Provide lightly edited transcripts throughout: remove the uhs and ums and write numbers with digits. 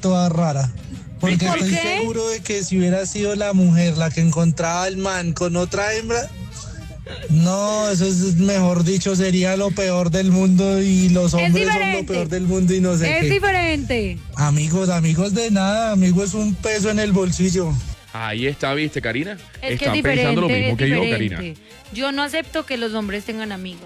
toda rara. Porque ¿Por estoy qué? seguro de que si hubiera sido la mujer la que encontraba al man con otra hembra, no, eso es, mejor dicho, sería lo peor del mundo y los hombres son lo peor del mundo y no sé qué. Es diferente. Amigos de nada, amigo es un peso en el bolsillo. Ahí está, ¿viste, Karina? Es que Están es pensando lo mismo es que yo, diferente. Karina. Yo no acepto que los hombres tengan amigos.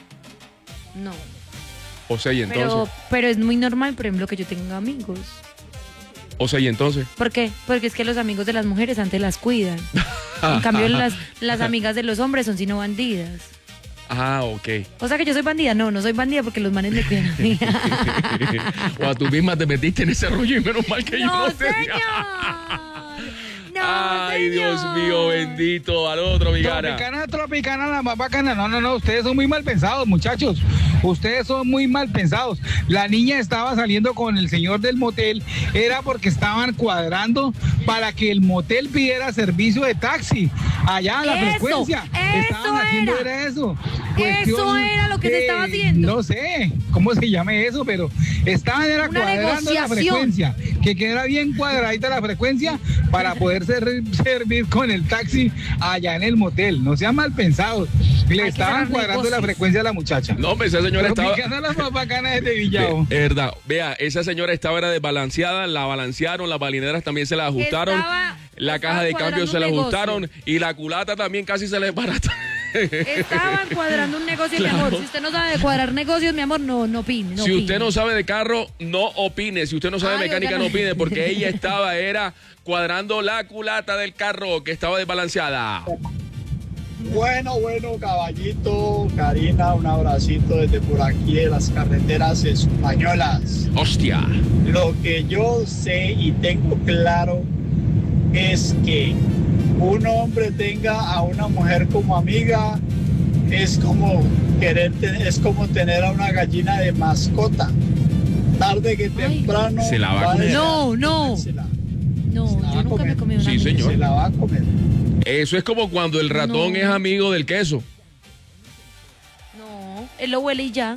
No. O sea, y entonces. Pero es muy normal, por ejemplo, que yo tenga amigos. O sea, y entonces. ¿Por qué? Porque es que los amigos de las mujeres antes las cuidan. En cambio, las amigas de los hombres son sino bandidas. Ah, ok. O sea que yo soy bandida. No soy bandida porque los manes me cuidan a mí. O a tú misma te metiste en ese rollo y menos mal que yo ¡No, no te... señor! ¡No, Ay, señor! Dios mío, bendito. Al otro, mi cara. Tropicana, la más bacana. No, ustedes son muy mal pensados, muchachos. Ustedes son muy mal pensados. La niña estaba saliendo con el señor del motel, era porque estaban cuadrando para que el motel pidiera servicio de taxi. Allá a la frecuencia. Estaban haciendo era eso. Eso era lo que se estaba haciendo. No sé cómo se llame eso, pero estaban Una cuadrando la frecuencia. Que quedara bien cuadradita la frecuencia para poder servir con el taxi allá en el motel. No sean mal pensados. Le estaban cuadrando la frecuencia a la muchacha. No, hombre, esa señora estaba... las más bacanas de Villao. Es verdad. Vea, esa señora era desbalanceada, la balancearon, las balineras también se la ajustaron, la caja de cambio se la ajustaron y la culata también casi se le desbarató. Estaban cuadrando un negocio, Claro. mi amor. Si usted no sabe de cuadrar negocios, mi amor, no opine. Si usted no sabe de carro, no opine. Si usted no sabe de mecánica, no opine, porque ella era cuadrando la culata del carro que estaba desbalanceada. Bueno, caballito, Karina, un abracito desde por aquí de las carreteras españolas. ¡Hostia! Lo que yo sé y tengo claro es que un hombre tenga a una mujer como amiga es como tener a una gallina de mascota. Tarde que temprano se la va a comer. No, yo nunca me he comido una Sí, señor. Se la va a comer. Eso es como cuando el ratón es amigo del queso. No, él lo huele y ya.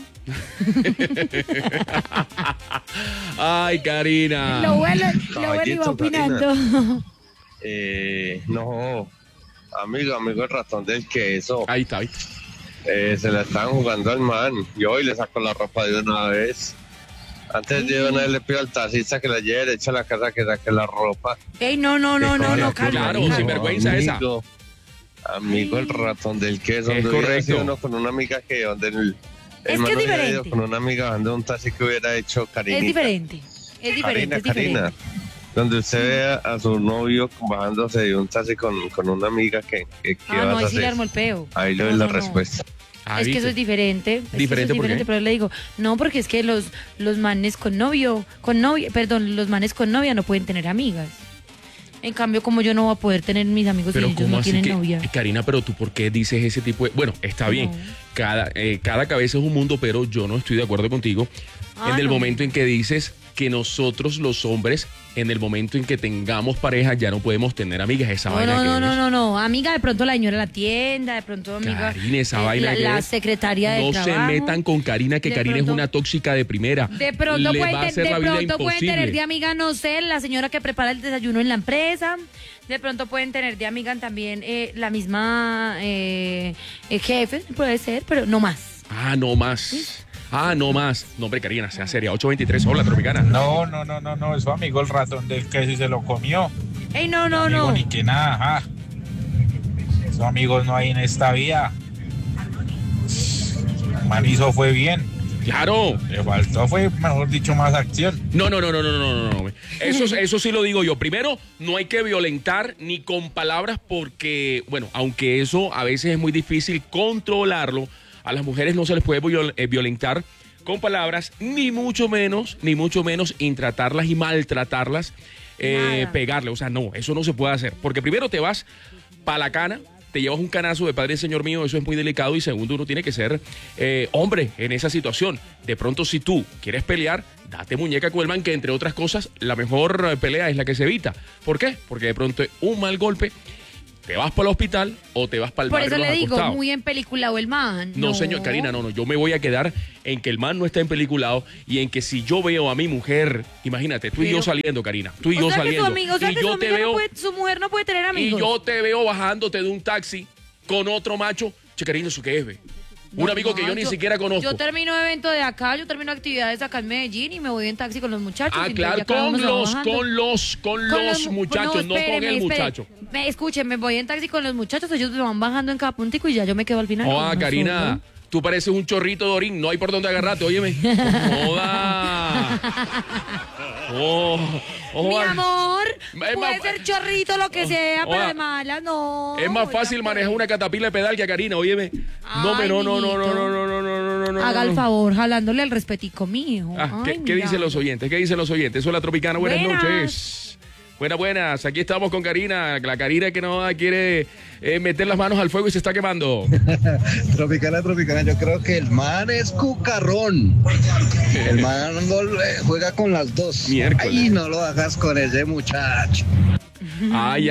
Ay, Karina. Lo huele y va opinando. No, amigo el ratón del queso. Ahí está. Se la están jugando al man. Yo hoy le saco la ropa de una vez. Antes de una vez le pido al taxista que la lleve derecha a la casa que saque la ropa. Ey, no, calma. Claro, sin vergüenza esa. Amigo el ratón del queso. Es donde hubiera correcto. sido uno con una amiga que donde el Es man que es hubiera ido diferente. con una amiga donde un taxi que hubiera hecho Karinita. Es diferente. Karina, donde usted vea a su novio bajándose de un taxi con una amiga que No, vas a ahí sí le hacer. armo el peo. Ahí le doy la respuesta. Es que eso es diferente. ¿Diferente por qué? Pero le digo, no, porque es que los manes los manes con novia no pueden tener amigas. En cambio, como yo no voy a poder tener mis amigos si Pero ellos ¿cómo no así tienen que, novia? Karina, pero tú por qué dices ese tipo de... Bueno, está bien, cada cabeza es un mundo, pero yo no estoy de acuerdo contigo en el momento en que dices que nosotros los hombres, en el momento en que tengamos pareja, ya no podemos tener amigas. Esa vaina que es. No. Amiga, de pronto la señora de la tienda, de pronto amiga... Karina, esa vaina que la es. secretaria del No trabajo. se metan con Karina, que De Karina es pronto- una tóxica de primera. De pronto, Le va a hacer la vida pueden imposible. tener de amiga, no sé, la señora que prepara el desayuno en la empresa. De pronto pueden tener de amiga también la misma jefe, puede ser, pero no más. No más. No más. No, hombre, Karina, sea seria. 823, hola, Tropicana. No, es su amigo el ratón del queso y se lo comió. Ey, no. Ni que nada, Esos amigos no hay en esta vida. El man hizo fue bien. Claro. Le faltó fue, mejor dicho, más acción. No. Eso sí lo digo yo. Primero, no hay que violentar ni con palabras porque, bueno, aunque eso a veces es muy difícil controlarlo, a las mujeres no se les puede violentar con palabras, ni mucho menos intratarlas y maltratarlas, pegarle. O sea, no, eso no se puede hacer. Porque primero te vas pa' la cana, te llevas un canazo de padre, señor mío, eso es muy delicado. Y segundo, uno tiene que ser hombre en esa situación. De pronto, si tú quieres pelear, date muñeca con el man, que entre otras cosas, la mejor pelea es la que se evita. ¿Por qué? Porque de pronto un mal golpe ¿Te vas para el hospital o te vas para el Por barrio eso Los le digo, Acostados? muy empeliculado el man. No, señor, Karina, no. Yo me voy a quedar en que el man no está empeliculado y en que si yo veo a mi mujer, imagínate, tú y yo saliendo, Karina, tú y yo saliendo. Y yo te veo, su mujer no puede tener amigos. y yo te veo bajándote de un taxi con otro macho. Che, Karina, ¿eso qué es, ve? Un amigo que yo ni siquiera conozco. Yo termino evento de acá, yo termino actividades acá en Medellín y me voy en taxi con los muchachos. Ah, y claro, ya cada uno se va bajando. con los muchachos, no con el muchacho. Escuchen, me voy en taxi con los muchachos, ellos me van bajando en cada puntico y ya yo me quedo al final. Joda, Karina, tú pareces un chorrito de orín, no hay por dónde agarrarte, óyeme. Joda. Mi amor, puede ser chorrito, lo que sea, pero de mala, no. Es más fácil manejar una catapila de pedal que a Karina, óyeme. No. Haga el favor, jalándole el respetico mío. ¿Qué dicen los oyentes? ¿Qué dicen los oyentes? Eso es la Tropicana. Buenas noches. Buenas. Aquí estamos con Karina. La Karina que no quiere meter las manos al fuego y se está quemando. Tropicana. Yo creo que el man es cucarrón. El man juega con las dos. Miércoles. Ay, no lo hagas con ese muchacho. Ay,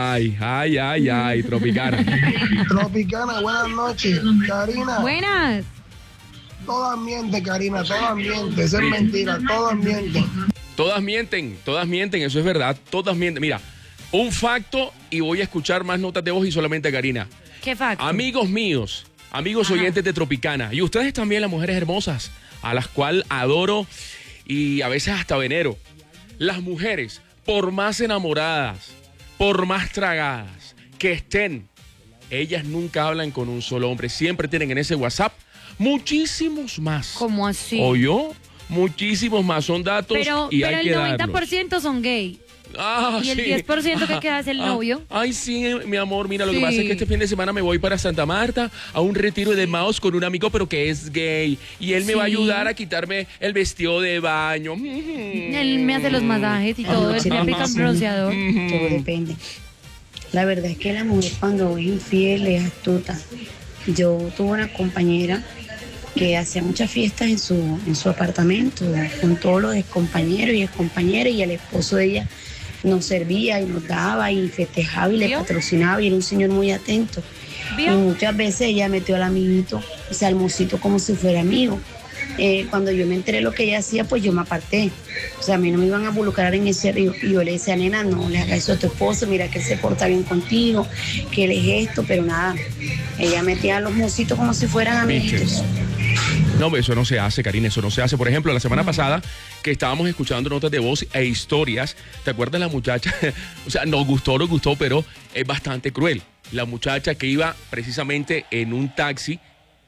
Tropicana. Tropicana, buenas noches. Karina. Buenas. Todo ambiente, Karina, todo ambiente. Eso es mentira, todo ambiente. Todas mienten, eso es verdad, todas mienten. Mira, un facto y voy a escuchar más notas de voz y solamente a Karina. ¿Qué facto? Amigos míos, oyentes de Tropicana, y ustedes también, las mujeres hermosas, a las cuales adoro y a veces hasta venero. Las mujeres, por más enamoradas, por más tragadas que estén, ellas nunca hablan con un solo hombre, siempre tienen en ese WhatsApp muchísimos más. ¿Cómo así? ¿Oyó? Muchísimos más, son datos y hay que darlos. Pero el 90% son gay. Y el sí. 10% que queda es el novio. Ay, sí, mi amor, mira, lo que pasa es que este fin de semana me voy para Santa Marta a un retiro de Maos con un amigo, pero que es gay. Y él me va a ayudar a quitarme el vestido de baño. Él me hace los masajes y todo, él me aplica un bronceador. Todo depende. La verdad es que la mujer cuando es infiel es astuta. Yo tuve una compañera que hacía muchas fiestas en su apartamento con todos los compañeros y excompañeras, y el esposo de ella nos servía y nos daba y festejaba y le patrocinaba, y era un señor muy atento. Y muchas veces ella metió al amiguito, o sea, al mocito, como si fuera amigo. Cuando yo me enteré lo que ella hacía, pues yo me aparté. O sea, a mí no me iban a involucrar en ese río. Y yo le decía, nena, no le hagas eso a tu esposo, mira que él se porta bien contigo, que él es esto, pero nada. Ella metía a los mocitos como si fueran amiguitos. No, eso no se hace, Karina, eso no se hace. Por ejemplo, la semana pasada que estábamos escuchando notas de voz e historias, ¿te acuerdas la muchacha? O sea, nos gustó, pero es bastante cruel. La muchacha que iba precisamente en un taxi,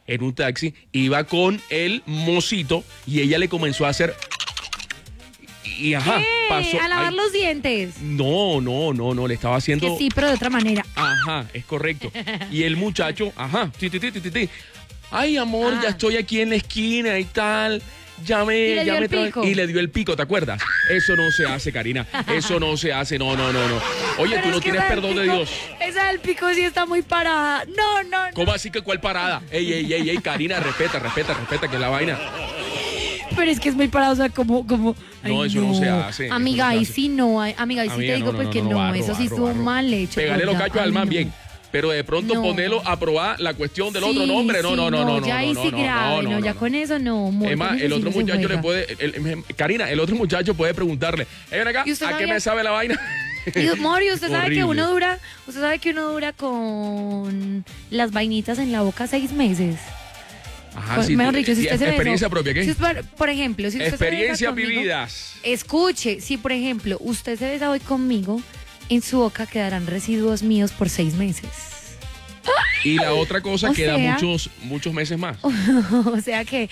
iba con el mocito y ella le comenzó a hacer... Y pasó... ¿A lavar los dientes? No, le estaba haciendo... Que sí, pero de otra manera. Es correcto. Y el muchacho, ay, amor, ya estoy aquí en la esquina y tal. Y le dio el pico, ¿te acuerdas? Eso no se hace, Karina. Eso no se hace, no. Oye, pero tú no tienes perdón de Dios. Esa del pico sí está muy parada. No. ¿Cómo así que cuál parada? Ey, Karina, respeta, que es la vaina. Pero es que es muy parado, o sea, como... No, eso no se hace. Amiga, ahí sí no, amiga, ahí sí te digo, pues que no, eso sí estuvo mal hecho. Pégale los cachos al man bien. Pero de pronto ponelo a probar la cuestión del otro nombre. No. Ya ahí sí grave, ya con eso no. Es más, el otro muchacho le puede... Karina, el otro muchacho puede preguntarle, ven acá, ¿a qué me sabe la vaina? Mori, usted sabe que uno dura con las vainitas en la boca 6 meses. Mejor dicho, si usted se experiencia propia, ¿qué? Por ejemplo, si usted experiencias vividas. Escuche, si por ejemplo usted se besa hoy conmigo, en su boca quedarán residuos míos por 6 meses. Y la otra cosa queda muchos meses más. O sea que,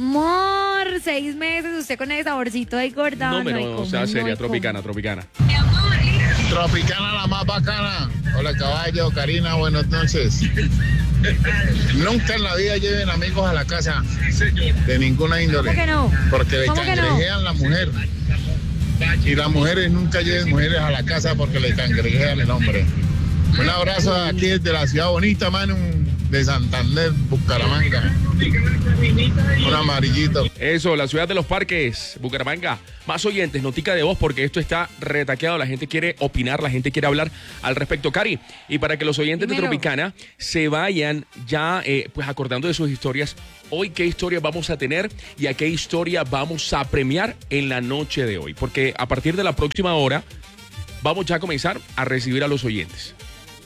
6 meses, usted con ese saborcito ahí gorda. No, sea seria, Tropicana. Tropicana, la más bacana. Hola, caballo, Karina, buenas noches. Nunca en la vida lleven amigos a la casa de ninguna índole. ¿Cómo que no? Porque le cangrejean la mujer. Y las mujeres nunca lleven mujeres a la casa porque le cangrejean el hombre. Un abrazo aquí desde la ciudad bonita, Manu. de Santander, Bucaramanga. Un amarillito. Eso, la ciudad de los parques, Bucaramanga. Más oyentes, notica de voz, porque esto está retaqueado. La gente quiere opinar, la gente quiere hablar al respecto. Cari, y para que los oyentes de Tropicana se vayan ya pues acordando de sus historias, hoy qué historia vamos a tener y a qué historia vamos a premiar en la noche de hoy. Porque a partir de la próxima hora vamos ya a comenzar a recibir a los oyentes.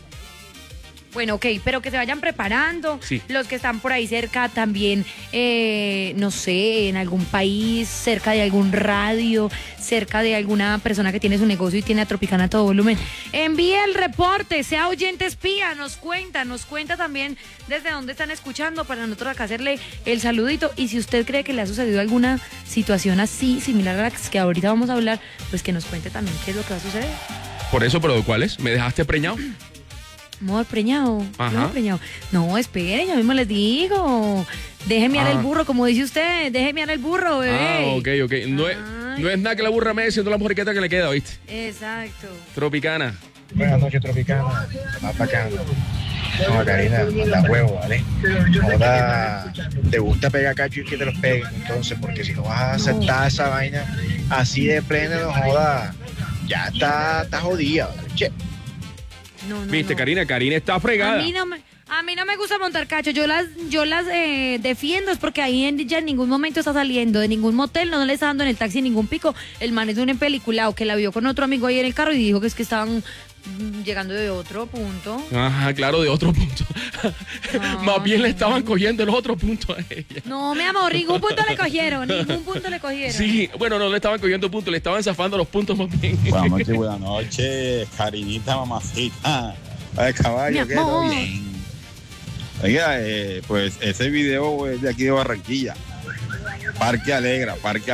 Bueno, ok, pero que se vayan preparando. Sí. Los que están por ahí cerca también, no sé, en algún país, cerca de algún radio, cerca de alguna persona que tiene su negocio y tiene a Tropicana a todo volumen. Envíe el reporte, sea oyente espía, nos cuenta también desde dónde están escuchando para nosotros acá hacerle el saludito. Y si usted cree que le ha sucedido alguna situación así, similar a la que ahorita vamos a hablar, pues que nos cuente también qué es lo que va a suceder. Por eso, ¿pero cuáles? ¿Me dejaste preñado? Amor, preñado. Ajá. No, preñado. No, esperen, yo mismo les digo. Deje mirar el burro, como dice usted. Deje mirar el burro, bebé. Ah, ok. No es nada que la burra me siendo la mujeriqueta que le queda, ¿viste? Exacto. Tropicana. Buenas noches, Tropicana. Más bacano. No, Karina, manda huevo, ¿vale? Joda, te gusta pegar cacho y que te los peguen, entonces, porque si no vas a aceptar esa vaina así de plena, no joda, ya está jodida, ¿vale? Che. No, ¿Viste, Karina? Karina está fregada. A mí no me gusta montar cacho, yo las defiendo, es porque ahí ya en ningún momento está saliendo de ningún motel, no le está dando en el taxi ningún pico. El man es un empeliculado que la vio con otro amigo ahí en el carro y dijo que es que estaban llegando de otro punto. Ajá, claro, de otro punto. Más bien le estaban cogiendo el otro punto a ella. No, mi amor, ningún punto le cogieron. Sí, bueno, no le estaban cogiendo puntos, le estaban zafando los puntos más bien. Buenas noches, Karinita, mamacita. Ay, caballo, quedó bien. Oiga, pues ese video es de aquí de Barranquilla. Parque Alegra.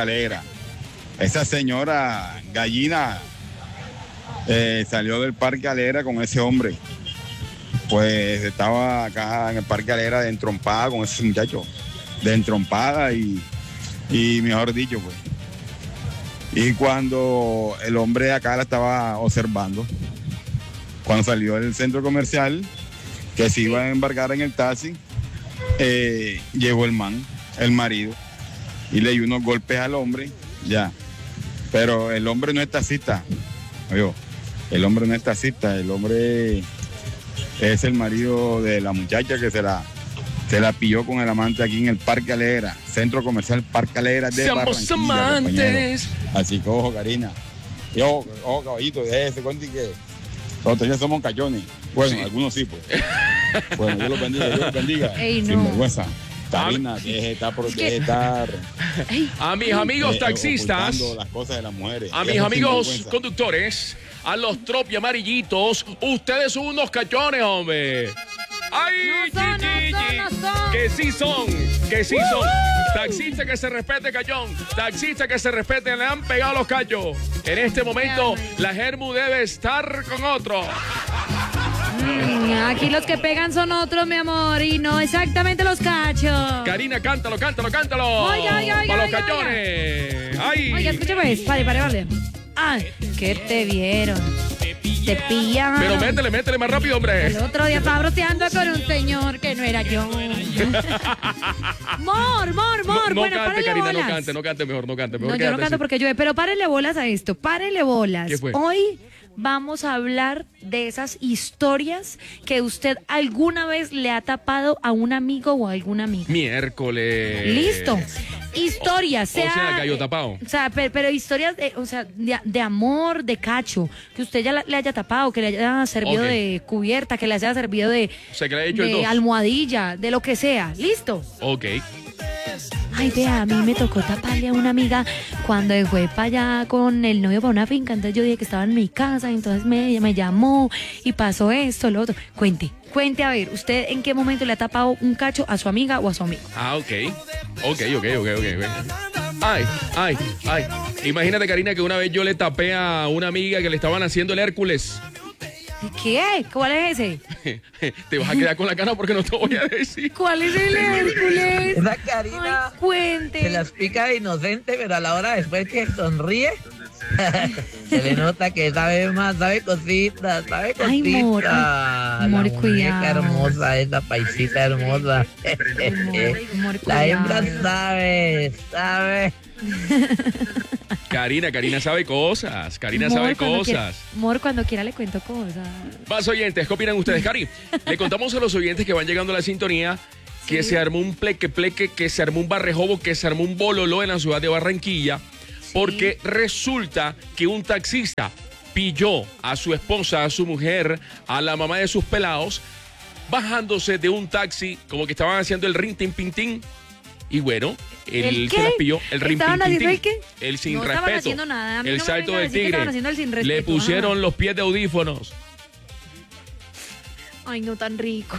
Esa señora gallina salió del Parque Alegra con ese hombre. Pues estaba acá en el Parque Alegra de entrompada con ese muchacho. De entrompada y mejor dicho, pues. Y cuando el hombre acá la estaba observando, cuando salió del centro comercial, que se iba a embarcar en el taxi, llegó el marido, y le dio unos golpes al hombre, ya. Pero el hombre no es taxista, el hombre no es taxista, el hombre es el marido de la muchacha que se la pilló con el amante aquí en el Parque Alegra, centro comercial Parque Alegra de Barranquilla. ¡Seamos amantes! Así que ojo, Karina. Y ojo, caballito, déjese cuenta que nosotros ya somos cachones. Bueno, sí. Algunos sí, pues. Bueno, Dios los bendiga. Ey, no. Sin vergüenza. Karina, deje de estar a mis amigos taxistas, las cosas de las mujeres. A mis amigos conductores, a los tropi amarillitos, ustedes son unos cachones, hombre. ¡Ay, no son. Que sí son. Taxista que se respete, cachón. Taxista que se respete, le han pegado los cachos. En este momento, la Germu debe estar con otro. Aquí los que pegan son otros, mi amor, y no exactamente los cachos. Karina, cántalo. Oiga, para los cachones. ¡Ay! Oiga, escúchame, vale. Ay, que te vieron. Te pillaron. Pero métele más rápido, hombre. El otro día estaba broteando con un señor que no era yo. Mor. No Bueno, cante, párele Karina, bolas. no cante mejor. No, yo no canto porque llueve, pero párele bolas a esto, párele bolas. ¿Qué fue? Hoy vamos a hablar de esas historias que usted alguna vez le ha tapado a un amigo o a alguna amiga. Miércoles. Listo. Historias, o sea, gallo tapado. O sea, pero historias de amor, de cacho, que usted ya le haya tapado, que le haya servido de cubierta, que le haya servido de, o sea, que le haya hecho de almohadilla, de lo que sea. ¿Listo? Ok. Ay, vea, a mí me tocó taparle a una amiga cuando fue para allá con el novio para una finca. Entonces yo dije que estaba en mi casa, entonces me llamó y pasó esto, lo otro. Cuente, a ver, ¿usted en qué momento le ha tapado un cacho a su amiga o a su amigo? Ah, ok. Ay. Imagínate, Karina, que una vez yo le tapé a una amiga que le estaban haciendo el Hércules. ¿Qué? ¿Cuál es ese? Te vas a quedar con la cara porque no te voy a decir. ¿Cuál es el Hércules? Esa Karina cuente. se las pica de inocente, pero a la hora después que sonríe, Se le nota que sabe más, sabe cositas, sabe cositas. Ay, Mor, La cuidado. muñeca hermosa, esa paisita hermosa. Mor, La hembra cuidado. sabe. Karina sabe cosas. Karina Mor, sabe cuando cosas. Mor, cuando quiera le cuento cosas. Más oyentes, ¿qué opinan ustedes, Cari? Le contamos a los oyentes que van llegando a la sintonía que se armó un pleque, que se armó un barrejobo, que se armó un bololó en la ciudad de Barranquilla, porque resulta que un taxista pilló a su esposa, a su mujer, a la mamá de sus pelados, bajándose de un taxi, como que estaban haciendo el rin tin pintín, y bueno, él se las pilló, el rin ¿Estaban tin haciendo tin, el qué? el sin No estaban respeto, haciendo nada. A mí el no me salto vengan a del decir que tigre, estaban haciendo el sin le respeto. pusieron los pies de audífonos. Ay, no tan rico.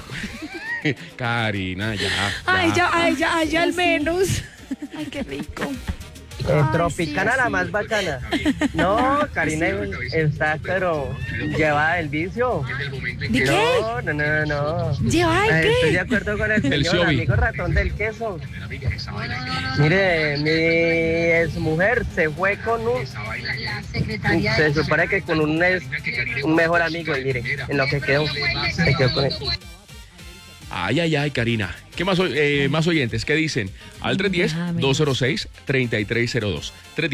Karina, ya. Ay, ya al menos. Ay, qué rico. Tropicana sí, la sí. más bacana. No, Karina está pero llevada del vicio. ¿De qué? No. ¿Llevada el qué? Estoy de acuerdo con el señor, Xiaomi. amigo ratón del queso. Mire, mi exmujer se fue con se supone que con un mejor amigo, y mire, en lo que quedó, se quedó con él. Ay, Karina. ¿Qué más, más oyentes? ¿Qué dicen? Al 310-206-3302.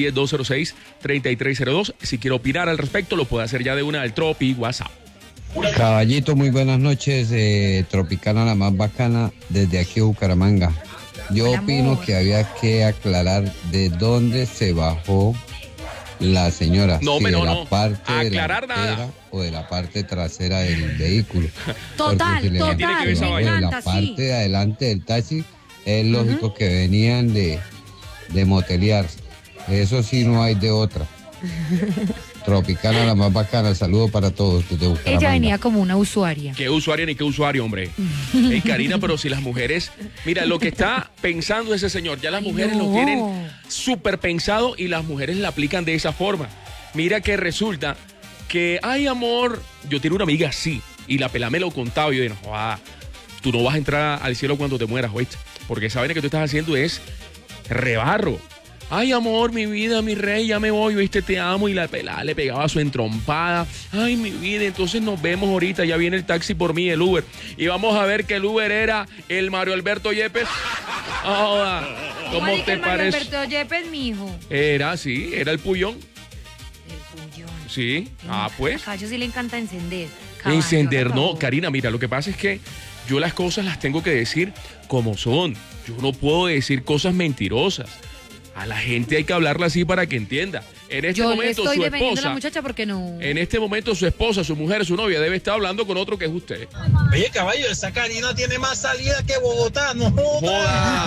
310-206-3302. Si quiere opinar al respecto, lo puede hacer ya de una al Tropi WhatsApp. Caballito, muy buenas noches. Tropicana la más bacana desde aquí Bucaramanga. Yo opino que había que aclarar de dónde se bajó la señora. No, si de no, la no. parte Aclarar delantera nada. o de la parte trasera del vehículo. Total, Porque si le total, tiene que ver esa bajó vaina. de la encanta, sí. parte de adelante del taxi, es lógico que venían de motelear. Eso sí, no hay de otra. Tropicana la más bacana. Saludo para todos desde Bucaramanga. Ella venía como una usuaria. ¿Qué usuario ni qué usuario, hombre? Hey, Karina, pero si las mujeres... Mira, lo que está pensando ese señor, ya las mujeres lo tienen súper pensado y las mujeres la aplican de esa forma. Mira que resulta que, ay, amor, yo tengo una amiga así y la pelá me lo contaba y yo digo, tú no vas a entrar al cielo cuando te mueras, ¿oíste? Porque esa vaina que tú estás haciendo es rebarro. Ay, amor, mi vida, mi rey, ya me voy, ¿viste? Te amo. Y la pelada le pegaba su entrompada. Ay, mi vida, entonces nos vemos ahorita. Ya viene el taxi por mí, el Uber. Y vamos a ver que el Uber era el Mario Alberto Yepes. ¿Cómo te parece? Alberto Yepes, mijo. Era, sí, era el Puyón. El Puyón. Sí, pues. A Caballo sí le encanta encender. Encender, por no, favor. Karina, mira, lo que pasa es que yo las cosas las tengo que decir como son. Yo no puedo decir cosas mentirosas. A la gente hay que hablarla así para que entienda. En este Yo le momento estoy su defendiendo a la esposa, muchacha porque no. en este momento su esposa, su mujer, su novia debe estar hablando con otro que es usted. Oye, caballo, esa Karina tiene más salida que Bogotá, no joda.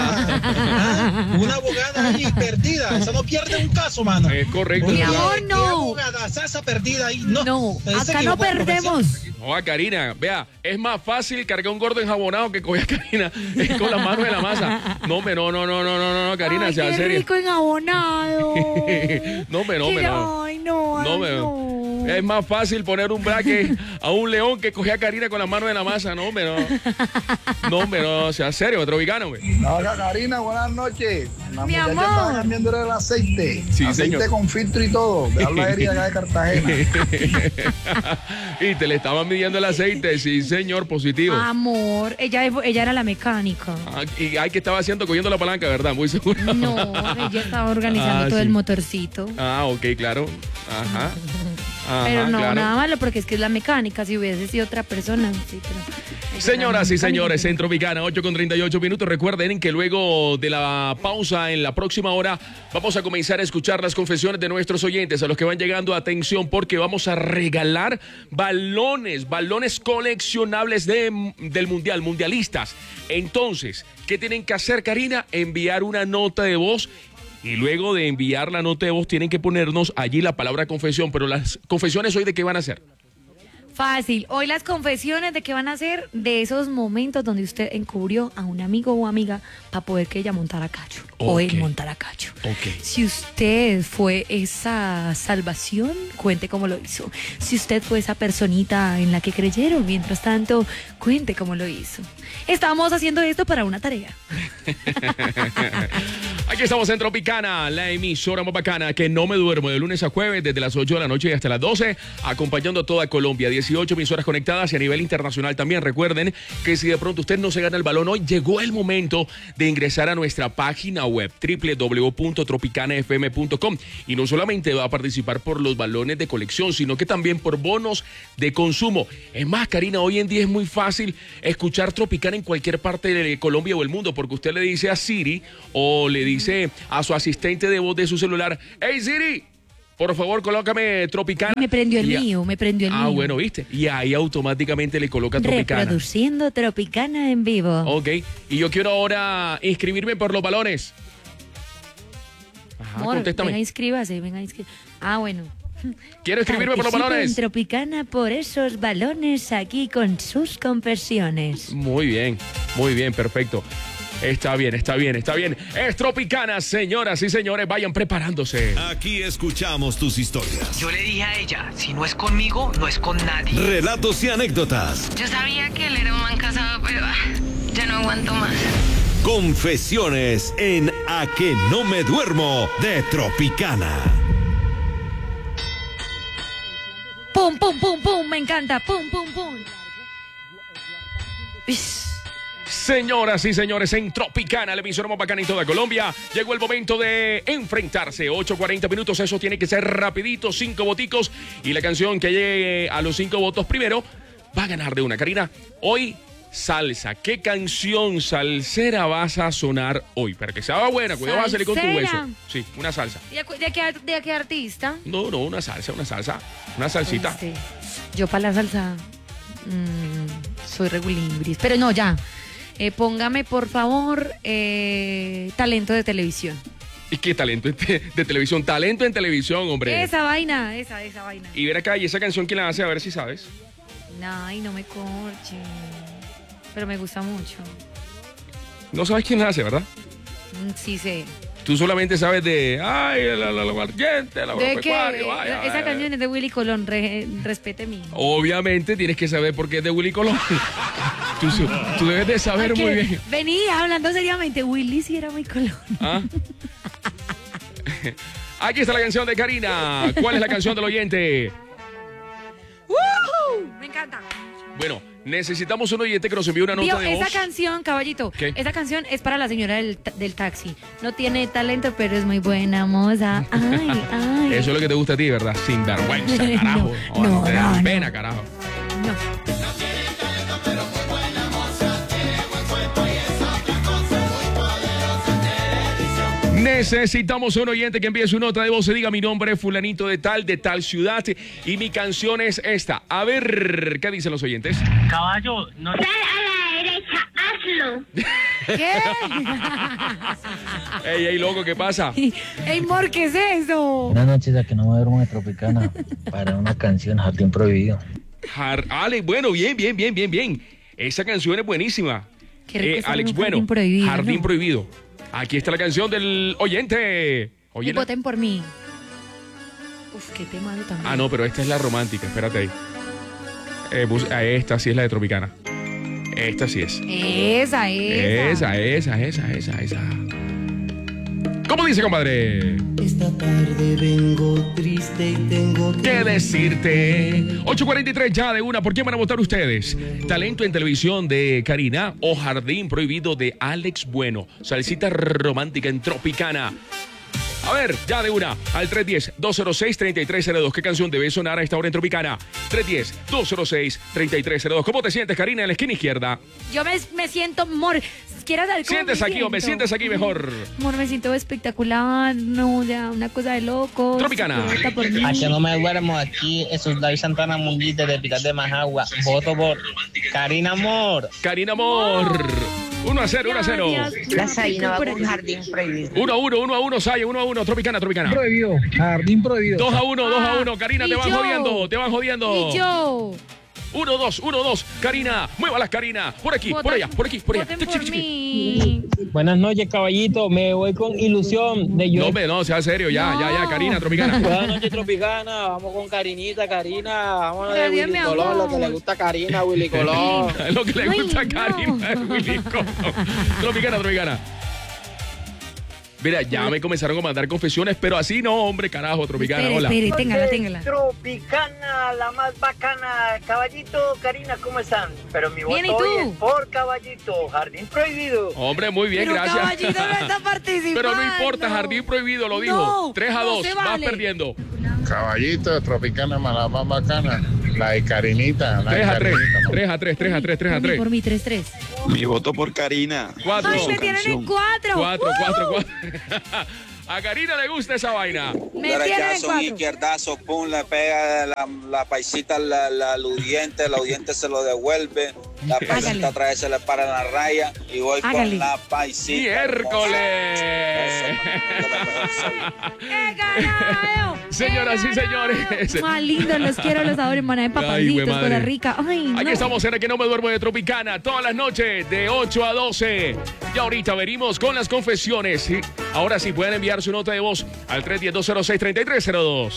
Una abogada ahí perdida, esa no pierde un caso, mano. Es correcto. Mi amor, no. ¿Qué abogada esa perdida ahí? No, Acá no perdemos. No, a Karina, vea, es más fácil cargar un gordo enjabonado que coger a Karina con las manos en la masa. No, Karina, Ay, sea qué seria. rico enjabonado. No. Ay, no. Es más fácil poner un braque a un león que coger a Karina con las manos en la masa. No, sea serio, Tropicana, güey. Hola, Karina, buenas noches. La Mi muchacha amor. estaba cambiando el aceite. Sí, aceite señor. con filtro y todo. De habla aérea acá de Cartagena. Y te le estaban midiendo el aceite, sí, señor, positivo. Amor, ella era la mecánica. Y hay que estaba haciendo, cogiendo la palanca, ¿verdad? Muy seguro. No, ella estaba organizando todo sí. el motorcito. Ok, claro. Ajá. Pero no, claro. nada malo porque es que es la mecánica. Si hubiese sido otra persona, sí, pero... Señoras y señores, en Tropicana, 8:38 minutos. Recuerden que luego de la pausa en la próxima hora vamos a comenzar a escuchar las confesiones de nuestros oyentes. A los que van llegando, atención, porque vamos a regalar balones coleccionables del Mundial, mundialistas. Entonces, ¿qué tienen que hacer, Karina? Enviar una nota de voz. Y luego de enviar la nota de voz tienen que ponernos allí la palabra confesión. Pero las confesiones hoy, ¿de qué van a ser? Fácil. Hoy las confesiones de qué van a ser de esos momentos donde usted encubrió a un amigo o amiga para poder que ella montara cacho. O él montara cacho. Si usted fue esa salvación, cuente cómo lo hizo. Si usted fue esa personita en la que creyeron, mientras tanto, cuente cómo lo hizo. Estamos haciendo esto para una tarea. Aquí estamos en Tropicana, la emisora más bacana que no me duermo de lunes a jueves desde las 8 de la noche y hasta las 12, acompañando a toda Colombia. 18 emisoras conectadas y a nivel internacional también. Recuerden que si de pronto usted no se gana el balón hoy, llegó el momento de ingresar a nuestra página web www.tropicanafm.com y no solamente va a participar por los balones de colección, sino que también por bonos de consumo. Es más, Karina, hoy en día es muy fácil escuchar Tropicana en cualquier parte de Colombia o el mundo, porque usted le dice a Siri o le dice a su asistente de voz de su celular: "Hey Siri, por favor, colócame Tropicana". Me prendió el mío. Ah, bueno, ¿viste? Y ahí automáticamente le coloca Tropicana. Reproduciendo Tropicana en vivo. Ok, y yo quiero ahora inscribirme por los balones. Ajá, Amor, contéstame. venga, inscríbase. Ah, bueno. Quiero inscribirme por los Participe balones. en Tropicana por esos balones aquí con sus conversiones. Muy bien, perfecto. Está bien. Es Tropicana, señoras y señores, vayan preparándose. Aquí escuchamos tus historias. Yo le dije a ella, si no es conmigo, no es con nadie. Relatos y anécdotas. Yo sabía que él era un man casado, pero ya no aguanto más. Confesiones en A que no me duermo de Tropicana. ¡Pum, pum, pum, pum! Me encanta. ¡Pum, pum, pum! Señoras y señores, en Tropicana, la emisora más bacana en toda Colombia, llegó el momento de enfrentarse. 8:40 minutos, eso tiene que ser rapidito, 5 voticos. Y la canción que llegue a los 5 votos primero va a ganar de una. Karina, hoy salsa. ¿Qué canción salsera vas a sonar hoy? Para que sea buena, cuidado, vas a salir con tu hueso. Sí, una salsa. ¿De qué artista? No, una salsa. Una salsita. Yo para la salsa soy regulimbris. Pero no, ya. Póngame, por favor, talento de televisión. ¿Y qué talento de televisión? Talento en televisión, hombre. Esa vaina. Y ver acá, ¿y esa canción quién la hace? A ver si sabes. Ay, no me corche. Pero me gusta mucho. No sabes quién la hace, ¿verdad? Sí sé. Tú solamente sabes de... ¡Ay, la aguardiente, el agropecuario! Esa canción es de Willy Colón, respete mí. Obviamente tienes que saber por qué es de Willy Colón. Tú debes de saber muy bien. Venía hablando seriamente, Willy sí era muy Colón. ¿Ah? Aquí está la canción de Karina. ¿Cuál es la canción del oyente? Me encanta. Bueno, necesitamos un oyente que nos envíe una nota de voz. Esa canción, caballito, ¿Qué? Esa canción es para la señora del taxi. No tiene talento, pero es muy buena moza. Ay. Eso es lo que te gusta a ti, ¿verdad? Sin vergüenza, carajo. No, te da no. pena, carajo. No. Necesitamos un oyente que envíe su nota de voz y diga: mi nombre es fulanito de tal ciudad y mi canción es esta. A ver, ¿qué dicen los oyentes? Caballo, no... Dale a la derecha, hazlo. Ey, loco, ¿qué pasa? Ey, Mor, ¿qué es eso? Buenas noches, a que no me duermo de Tropicana para una canción, Jardín Prohibido. Ale, bueno, bien. Esa canción es buenísima. Qué rico Alex, bueno, Jardín Prohibido, Jardín ¿no? Prohibido. Aquí está la canción del oyente. Y voten por mí. Uf, qué tema también. Ah, no, pero esta es la romántica, espérate ahí. Esta sí es la de Tropicana. Esta sí es. Esa. ¿Cómo dice, compadre? Esta tarde vengo triste y tengo ¿Qué decirte? 8:43 ya de una. ¿Por quién van a votar ustedes? Talento en televisión de Karina o Jardín Prohibido de Alex Bueno. Salsita romántica en Tropicana. A ver, ya de una, al 310-206-3302. ¿Qué canción debe sonar a esta hora en Tropicana? 310-206-3302. ¿Cómo te sientes, Karina, en la esquina izquierda? Yo me siento, Mor, ¿quieres saber cómo Sientes aquí, hombre, sientes aquí mejor. Mor, me siento espectacular, no, ya, una cosa de loco. Tropicana. Aquí no me duermo, aquí es David Santana Munguí de Pital de Majagua. Voto por Karina Amor. Karina Amor. 1-0. La Sayina va con Jardín Prohibido. 1-1, Saya, 1-1, Tropicana. Prohibido, Jardín Prohibido. 2-1, Karina, te van jodiendo. Y yo. 1-2, Karina, muévalas, Karina. Por aquí, por allá. Voten por mí. Buenas noches, caballito. Me voy con Ilusión de yo. No, sea serio, ya, Karina, Tropicana. Buenas noches, Tropicana. Vamos con Karinita, Karina. Vámonos de Gracias, Willy mi Colón, amor. lo que le gusta a Karina, Willy Colón. Lo que le gusta a Karina, Willy Colón. Tropicana. Mira, ya me comenzaron a mandar confesiones, pero así no, hombre, carajo, Tropicana, hola. Espere, téngala. Tropicana, la más bacana. Caballito, Karina, ¿cómo están? Pero mi voto Bien, ¿y tú? hoy es por Caballito, Jardín Prohibido. Hombre, muy bien, Pero gracias. Caballito no está participando. Pero no importa, Jardín Prohibido lo dijo. No, 3-2, se vas vale. perdiendo. Caballito, Tropicana, la más bacana. La de Karinita. 3-3. Por mí, 3-3. Mi voto por Karina. 4. Ay, me tienen en 4. 4. A Karina le gusta esa vaina. Me tienen en 4. Izquierdazo, pum, le pega la paisita al audiente, el audiente se lo devuelve, la paisita otra vez se le para en la raya y voy con la paisita. ¡Miércoles! ¡He ganado! Señoras y señores. Más lindo, los quiero, los adoro, hermana de Ay, papalitos, güey, madre. Costa Rica. Ay, no. Aquí estamos en el que no me duermo de Tropicana, todas las noches de 8 a 12. Y ahorita venimos con las confesiones. ¿Sí? Ahora sí pueden enviar su nota de voz al 310-206-3302.